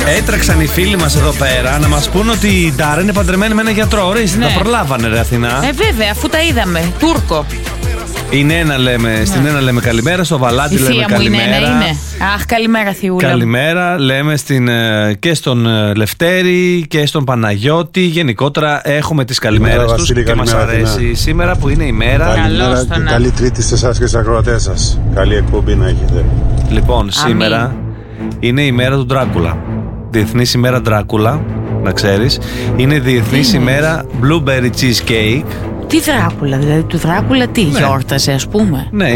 Έτρεξαν οι φίλοι μας εδώ πέρα να μας πούν ότι η Ντάρα είναι παντρεμένη με έναν γιατρό. Ορίστε, τα προλάβανε, ρε Αθηνά. Βέβαια, αφού τα είδαμε. Τούρκο. Είναι ένα λέμε, στην ένα λέμε καλημέρα, στο Βαλάτι λέμε καλημέρα. Είναι ένα, είναι. Αχ, καλημέρα Θιούλα. Καλημέρα, λέμε και στον Λευτέρη και στον Παναγιώτη. Γενικότερα έχουμε τις καλημέρες τους και μας αρέσει σήμερα που είναι η μέρα. Καλημέρα και καλή Τρίτη σε εσάς και στις ακροατές σας. Καλή εκπομπή να έχετε. Λοιπόν, σήμερα είναι η μέρα του Ντράκουλα. Διεθνής ημέρα Ντράκουλα, να ξέρεις. Είναι διεθνής ημέρα Blueberry Cheesecake. Τι Δράκουλα, δηλαδή του Δράκουλα τι γιόρταζε, ας πούμε. Ναι,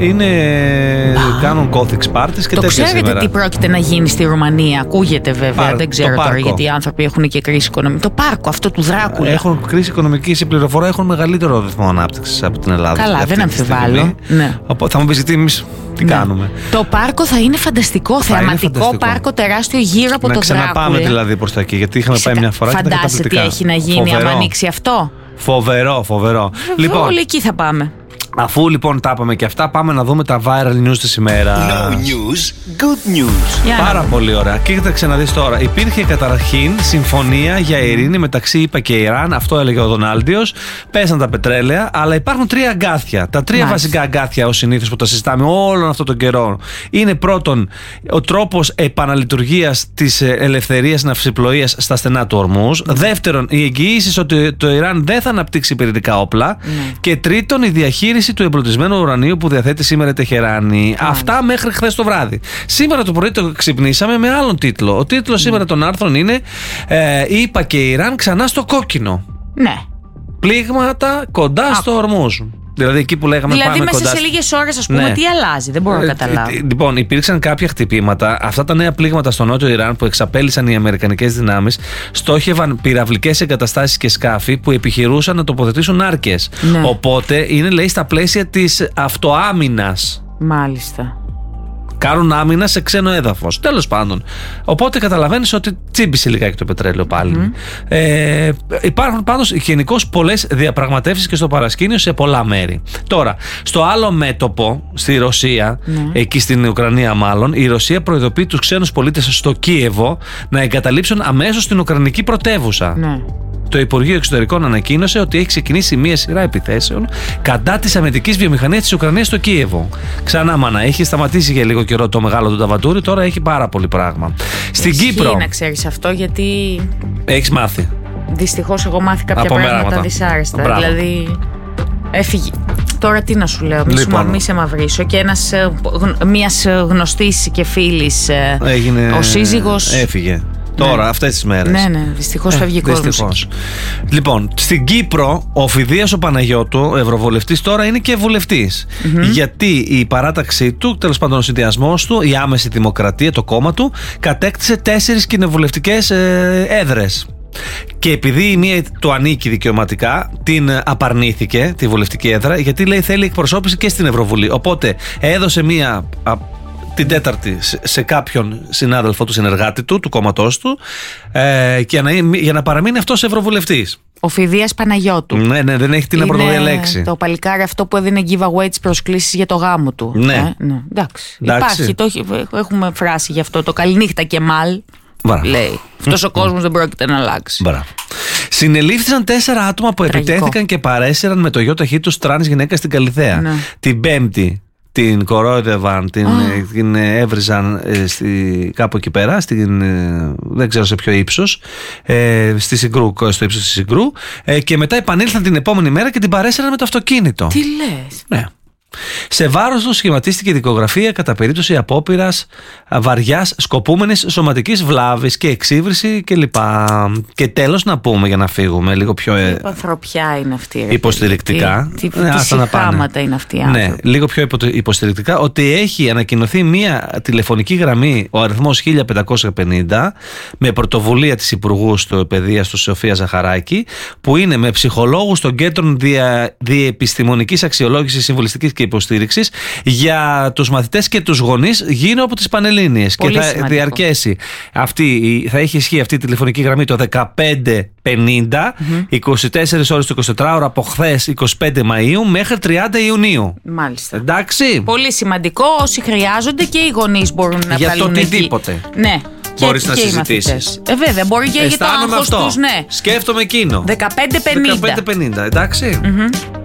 κάνουν Gothic parties και τέτοια. Το ξέρετε σήμερα. τι πρόκειται να γίνει στη Ρουμανία? Ακούγεται βέβαια, δεν ξέρω τώρα γιατί οι άνθρωποι έχουν και κρίση οικονομική. Το πάρκο αυτό του Δράκουλα. Έχουν κρίση οικονομική, σε πληροφορία έχουν μεγαλύτερο ρυθμό ανάπτυξης από την Ελλάδα. Καλά, δεν αμφιβάλλω. Ναι. Θα μου πεις γιατί εμείς τι κάνουμε. Το πάρκο θα είναι φανταστικό, θεαματικό πάρκο τεράστιο γύρω από το Δράκουλα. Να ξαναπάμε δηλαδή προς τα εκεί, γιατί είχαμε πάει μια φορά. Φαντάζεσαι τι έχει να γίνει άμα ανοίξει αυτό. Φοβερό. Λοιπόν, όλοι εκεί θα πάμε. Αφού λοιπόν τα είπαμε και αυτά, πάμε να δούμε τα viral news της ημέρα. No news, good news. Πάρα πολύ ωραία. Κοίταξε να δεις τώρα. Υπήρχε καταρχήν συμφωνία για ειρήνη μεταξύ ΗΠΑ και Ιράν. Αυτό έλεγε ο Δονάλντιος. Πέσαν τα πετρέλαια, αλλά υπάρχουν τρία αγκάθια. Τα τρία βασικά αγκάθια ως συνήθως που τα συζητάμε όλον αυτόν τον καιρό είναι πρώτον ο τρόπος επαναλειτουργίας της ελευθερίας ναυσιπλοείας στα στενά του Ορμούζ. Δεύτερον, οι εγγυήσεις ότι το Ιράν δεν θα αναπτύξει πυρηνικά όπλα. Και τρίτον, η διαχείριση του εμπλουτισμένου ουρανίου που διαθέτει σήμερα η Τεχεράνη. Αυτά μέχρι χθες το βράδυ. Σήμερα το πρωί το ξυπνήσαμε με άλλον τίτλο. Ο τίτλος σήμερα των άρθρων είναι ΗΠΑ και Ιράν ξανά στο κόκκινο. Ναι. Πλήγματα κοντά στο Ορμούζ. Δηλαδή εκεί που λέγαμε πάμε κοντά. Δηλαδή μέσα σε λίγες ώρες, ας πούμε, τι αλλάζει, δεν μπορώ να καταλάβω. Λοιπόν, υπήρξαν κάποια χτυπήματα. Αυτά τα νέα πλήγματα στο νότιο Ιράν που εξαπέλυσαν οι αμερικανικές δυνάμεις στόχευαν πυραυλικές εγκαταστάσεις και σκάφη που επιχειρούσαν να τοποθετήσουν άρκες. Ναι. Οπότε είναι, λέει, στα πλαίσια της αυτοάμυνας. Μάλιστα. Κάνουν άμυνα σε ξένο έδαφος. Τέλος πάντων. Οπότε καταλαβαίνεις ότι τσίμπησε λιγάκι το πετρέλαιο πάλι. Υπάρχουν πάντως γενικώς πολλές διαπραγματεύσεις και στο παρασκήνιο σε πολλά μέρη. Τώρα, στο άλλο μέτωπο, στη Ρωσία, εκεί στην Ουκρανία μάλλον, η Ρωσία προειδοποιεί τους ξένους πολίτες στο Κίεβο να εγκαταλείψουν αμέσως την Ουκρανική πρωτεύουσα. Ναι. Το Υπουργείο Εξωτερικών ανακοίνωσε ότι έχει ξεκινήσει μία σειρά επιθέσεων κατά της αμυντικής βιομηχανίας της Ουκρανίας στο Κίεβο. Ξανά, μάνα, έχει σταματήσει για λίγο καιρό το μεγάλο του ταβαντούρι, τώρα έχει πάρα πολύ πράγμα. Στην Κύπρο. Να ξέρεις αυτό, γιατί. Έχεις μάθει. Δυστυχώς, εγώ μάθει κάποια πράγματα δυσάρεστα. Δηλαδή. Έφυγε. Τώρα τι να σου λέω, μη σε μαυρίσω. Και μιας γνωστής και φίλης ο σύζυγος. Έφυγε. Τώρα, αυτές τις μέρες. Ναι, δυστυχώς φεύγει κόσμος. Λοιπόν, στην Κύπρο, ο Φιδίας ο Παναγιώτου, ο ευρωβουλευτής, τώρα είναι και βουλευτής. Γιατί η παράταξή του, τέλος πάντων ο συνδυασμός του, η άμεση δημοκρατία, το κόμμα του, κατέκτησε 4 κοινοβουλευτικές έδρες. Και επειδή η μία του ανήκει δικαιωματικά, την απαρνήθηκε τη βουλευτική έδρα, γιατί λέει θέλει εκπροσώπηση και στην Ευρωβουλή. Οπότε έδωσε μία. Την τέταρτη σε κάποιον συνάδελφο του, συνεργάτη του κόμματός του, για να παραμείνει αυτός ευρωβουλευτής. Ο Φιδίας Παναγιώτου. Ναι, δεν έχει τι να πρωτοδιαλέξει. Το παλικάρι αυτό που έδινε giveaway τις προσκλήσεις για το γάμο του. Ναι. Εντάξει. Υπάρχει. Έχουμε φράση γι' αυτό. Το καληνύχτα και μάλ. Λέει. Αυτός ο κόσμος δεν πρόκειται να αλλάξει. Μπράβο. Συνελήφθησαν 4 άτομα που επιτέθηκαν και παρέσυραν με το γιοταχή τους τρανς γυναίκα στην Καλιθέα. Την Πέμπτη. Την κορόιδευαν, την έβριζαν κάπου εκεί πέρα, δεν ξέρω σε ποιο ύψος, στο ύψος της Συγκρού, και μετά επανήλθαν την επόμενη μέρα και την παρέσυραν με το αυτοκίνητο. Τι λες? Ναι. Σε βάρος του σχηματίστηκε δικογραφία κατά περίπτωση απόπειρας βαριάς σκοπούμενης σωματικής βλάβης και εξύβριση κλπ. Και τέλος να πούμε, για να φύγουμε λίγο πιο ανθρωπιά είναι αυτή, υποστηρικτικά. Τι συχάματα είναι αυτή οι άνθρωποι. Ναι, λίγο πιο υποστηρικτικά, ότι έχει ανακοινωθεί μια τηλεφωνική γραμμή, ο αριθμός 1550, με πρωτοβουλία της Υπουργού Παιδείας του Σοφία Ζαχαράκη, που είναι με ψυχολόγους των κέντρων διεπιστημονικής αξιολόγησης, συμβουλιστικής και υποστήριξης για τους μαθητές και τους γονείς γύρω από τις Πανελλήνιες. Και θα διαρκέσει θα έχει ισχύ αυτή η τηλεφωνική γραμμή το 1550, 24 ώρες το 24ωρο από χθες 25 Μαΐου μέχρι 30 Ιουνίου. Μάλιστα. Εντάξει. Πολύ σημαντικό. Όσοι χρειάζονται και οι γονείς μπορούν να για το οτιδήποτε. Ναι. Μπορείς να συζητήσεις. Βέβαια, μπορεί και για το άγχος τους, ναι. Σκέφτομαι εκείνο. 1550. 1550, εντάξει.